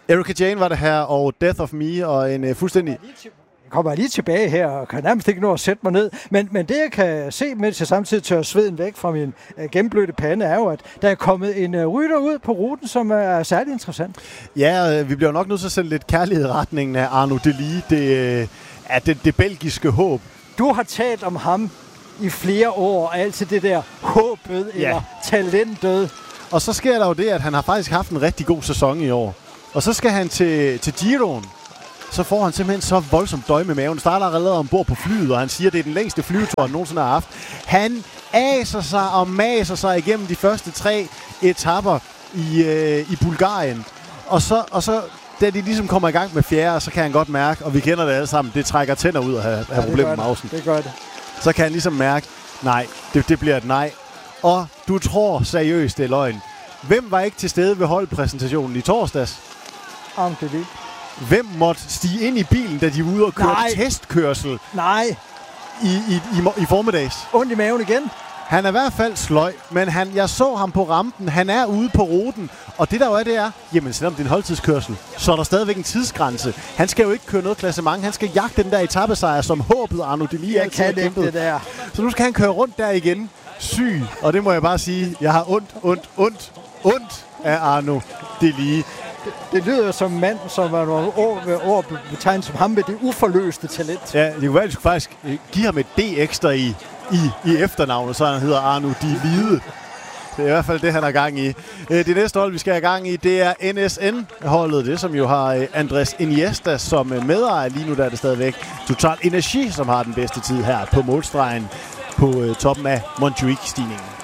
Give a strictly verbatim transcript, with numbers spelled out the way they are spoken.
Erika Jane var det her, og Death of Me, og en uh, fuldstændig... Jeg kommer lige tilbage her, og kan nærmest ikke nå at sætte mig ned. Men, men det, jeg kan se, mens jeg samtidig tør sveden væk fra min uh, gennemblødte pande, er jo, at der er kommet en uh, rytter ud på ruten, som er særlig interessant. Ja, uh, vi bliver nok nødt til at sende lidt kærlighed i retningen af Arnaud Dély, det, uh, er det, det belgiske håb. Du har talt om ham i flere år, og altid det der håbet ja. eller talentet. Og så sker der jo det, at han har faktisk haft en rigtig god sæson i år. Og så skal han til, til Giroen. Så får han simpelthen så voldsomt døje med maven. Han starter allerede ombord på flyet, og han siger, at det er den længste flyvetur, han nogensinde har haft. Han aser sig og maser sig igennem de første tre etapper i, øh, i Bulgarien. Og så, og så, da de ligesom kommer i gang med fjerde, så kan han godt mærke, og vi kender det alle sammen, det trækker tænder ud og have, have ja, problemer med mausen. Det gør det. Så kan han ligesom mærke, nej, det, det bliver et nej. Og du tror seriøst, det er løgn. Hvem var ikke til stede ved holdpræsentationen i torsdags? Arnaud Dély. Hvem måtte stige ind i bilen, da de var ude og køre Nej. testkørsel Nej. I, i, i, i formiddags? Ondt i maven igen. Han er i hvert fald sløj, men han, jeg så ham på rampen. Han er ude på ruten, og det der jo er, det er, jamen selvom det er en holdtidskørsel, så er der stadigvæk en tidsgrænse. Han skal jo ikke køre noget klassement. Han skal jagte den der etapesejr, som håbet Arnaud Dély Jeg kan ikke det der. Så nu skal han køre rundt der igen. Syg, og det må jeg bare sige, jeg har ondt, ondt, ondt, ondt af Arnaud Dély. Det, det lyder som en mand, som var nogle år, år betegnet som ham med det uforløste talent. Ja, det kunne være, at vi skulle faktisk give ham et D ekstra i, i, i efternavnet, så han hedder Arnaud Dély. Det er i hvert fald det, han har gang i. Det næste hold, vi skal have gang i, det er N S N-holdet, det som jo har Andres Iniesta som medejer. Lige nu der er det stadigvæk Total Energi, som har den bedste tid her på målstregen på toppen af Montjuic-stigningen.